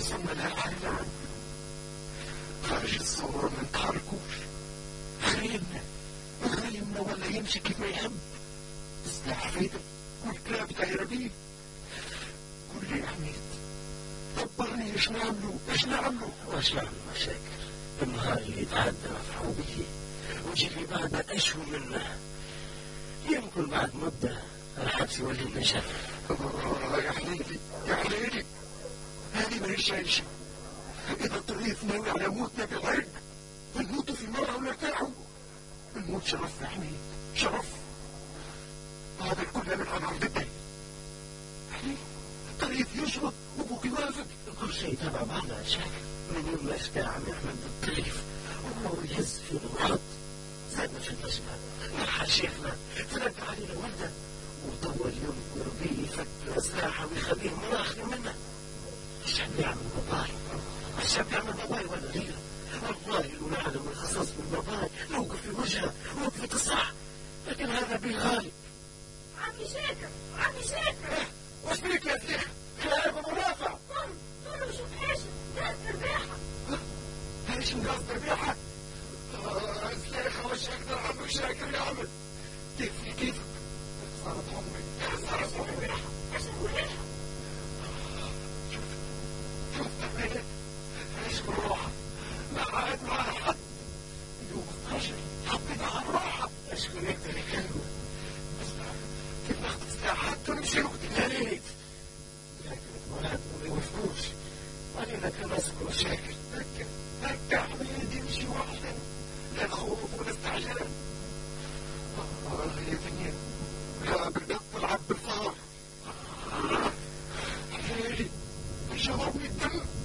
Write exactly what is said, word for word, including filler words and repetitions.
وصلنا للحيران. خرج الصور ما نتحركوش، خايمنا خايمنا ولا يمشي كيف ما يحب، السلاح في ايده والكلاب دايره بيه. قول لي يا حميد، دبرني، ايش نعملوا ايش نعملوا؟ واش نعملوا مشاكل؟ النهار اللي يتعدى مفحو به ويجي اللي بعده اشهر منه، يمكن بعد مده الحبس يولي لنا شر. يا حليلي يا حليلي، هذه ما هيش عيشه. اذا الطريف ناوي على موتنا بالعرق، نموتوا في مره ونرتاحوا. الموت شرف يا حميد، شرف. هذا الكل من على عرض الدين. حليلي الطريف يشرب وابوك يوافق. كل شيء تبع بعضنا يا شاكر. من يوم ما اشتاع عم احمد الطريف وهو يهز في الوحط، زادنا في المشبع، نحى شيخنا ترجع علينا ولده، وطول ينكر بيه يفك سلاحه ويخليه مراخي منه. الشعب يعمل باباي، الشعب يعمل باباي ولا غيره. والله لو نعلم الخصاص بالباباي نوقف في وجهه وقفة الصح، لكن هذا بالغالب. عمي شاكر عمي شاكر، وش بيك يا شيخ؟ يا ابو مرافع، قم قم شوف ايش قاص ربيحه. ايش قاص ربيحه؟ الشيخ وش اقدر عمو شاكر يعمل؟ كيف كيف صارت امي صارت امي ربيحه. ايش نقول لها؟ شوف شوف تعبت، ايش بالراحه، ما عاد معها حد. يوم اثناشر حطيت على الراحه. اشكو يقدر يكلمه، بس كيف ناخذ سلاحات ونمشي نقتل؟ يا ريت، لكن الولاد ما يوافقوش، وعلينا كناس مشاكل. هكا هكا حميد يمشي وحده، لا خوف ولا استعجال. آه يا دنيا، لا بدأت تلعب بالفار. حليلي شربني الدم.